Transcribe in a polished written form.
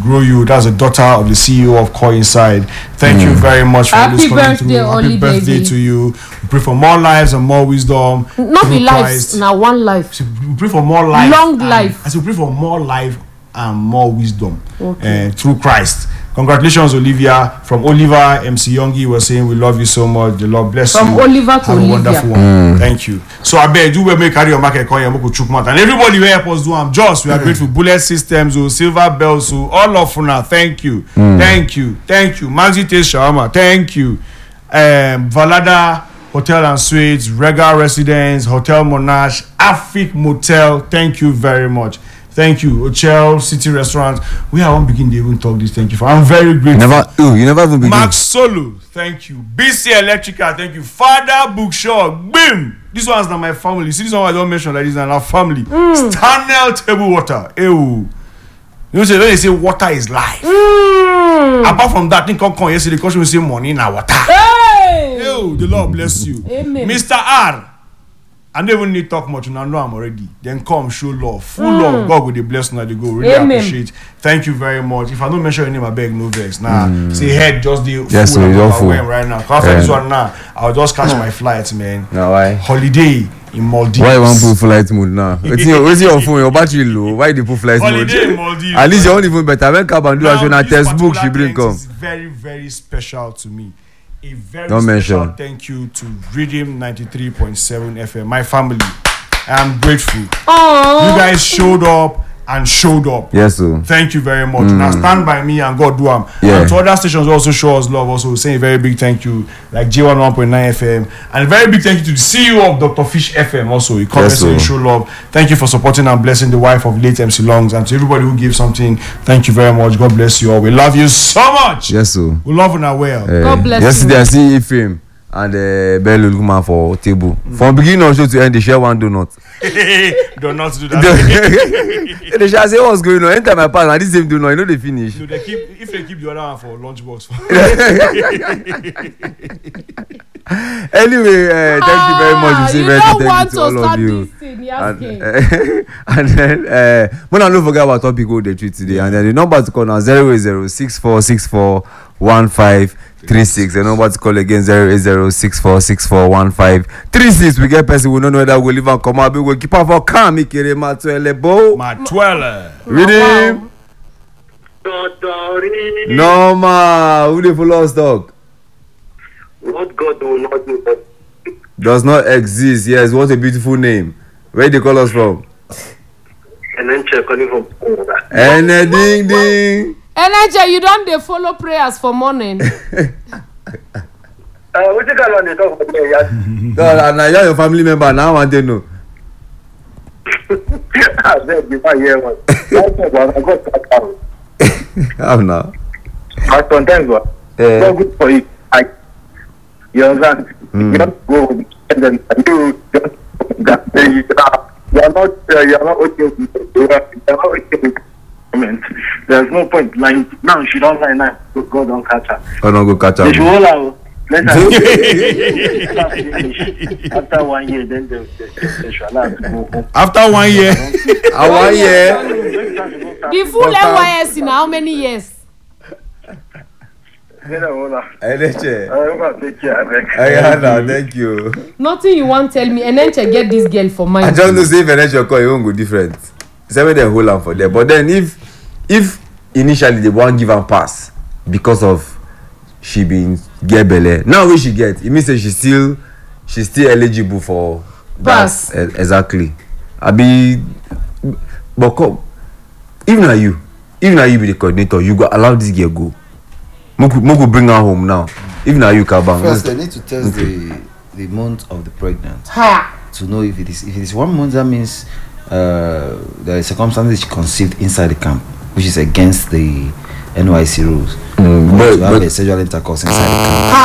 grow you. That's the daughter of the CEO of Coincide. Thank you very much for Happy this coming birthday, through. Happy Oli birthday baby. to you. We pray for more lives and more wisdom. Not through be lives, Christ. now one life. We pray for more life. Long life. I said, we pray for more life and more wisdom through Christ. Congratulations, Olivia. From Oliver, MC Youngie was saying, we love you so much. The Lord bless From you. Oliver to Have a Olivia. wonderful one. Thank you. So I beg you, we make carry your market call and everybody will help us do. I'm just we are grateful. Bullet Systems, Silver Bells, all of now. Thank you. Thank you. Thank you. Maxi Taste Shawarma. Thank you. Valada Hotel and Suites, Regal Residence, Hotel Monash, Afik Motel. Thank you very much. Thank you, Ochel City Restaurant. We are one begin to even talk this. Thank you for. I'm very grateful. You never even begin. Max Solo, thank you. BC Electrical, thank you. Father Bookshop, Bim. This one's not my family. See this one I don't mention like this, and our family. Stanel Table Water. Ew. You know, when they say water is life. Apart from that, think come yesterday because we say money in our water. Hey! Ew, the Lord bless you. Amen. Mr. R. I don't even need to talk much. I know I'm already. Then come show love. Full love. God will be blessed now they go. Really Amen. appreciate. Thank you very much. If I don't mention your name, I beg no vex. Nah. Say head just the Yes, full you're of full. right now. After this one now, I'll just catch my flight, man. Now why? Holiday in Maldives. Why you want to put flight mode now? What's your phone? Your battery low. Why you put flight mode? Holiday in Maldives. At least you won't even better. When Kaban do a Now, this textbook, she particular bring event come. is very, very special to me. A very Don't special mention. thank you to Rhythm 93.7 FM, my family. I am grateful. Aww. You guys showed up and showed up. Yes, sir. Thank you very much. Now stand by me and God do them. Yeah. And to other stations also show us love. Also saying a very big thank you, like J1 1.9 FM, and a very big thank you to the CEO of Dr. Fish FM. Also, he comes and show love. Thank you for supporting and blessing the wife of late MC Longs, and to everybody who gives something. Thank you very much. God bless you all. We love you so much. Yes, sir. We love you now well. God bless yesterday you. I see Ephraim and Bello Lukman for table. From beginning of show to end, they share one donut. Do not do that. They shall say what's going on. Anytime I pass, and this same donut, you know they finish. No, they keep if they keep the other one for lunchbox. Anyway, thank you very much. You see, You very don't thank want you to all to of start you. this thing, And, yes, and then when I don't forget about topic what they treat today, and then the number to call now 08064641536. The number to call again 08064641536. We get person we don't know whether we live and come out. We will keep on for calm. Matwele. Reading. Normal. Who they follow us, dog? What God will not do, but Does not exist. Yes, what a beautiful name. Where they call us from? and then check on from And ding ding. NJ, you don't dey follow prayers for morning. what you got on the talk about there? No, now you're your family member. Now I want to know. I said before here one. I got that out. How now? But sometimes what? Not good for you. You understand? You just go and then you just you are not okay with it. You are not okay with it. There's no point lying. Now she don't lie now. God don't catch her. Oh no, go catch They should up. hold her. Let her after 1 year, then they shall allow her to go home. After 1 year. I want yeah. The full NYSC now, how many years? Thank you. Nothing you want tell me. NJ get this girl for I mine. just know say Venetia call you won't go different. Say they hold on for them. But then if initially they won't give her pass because of she been get belle. Now when she get, it means that she's still eligible for Pass. that. Exactly. I be but come, if not you be the coordinator, you go allow this girl go. Moku bring her home now. If not you Kabang. First, they need to test the month of the pregnant Ha! to know if it is 1 month. That means the circumstances she conceived inside the camp, which is against the NYC rules. To have a sexual intercourse inside the camp. Ha!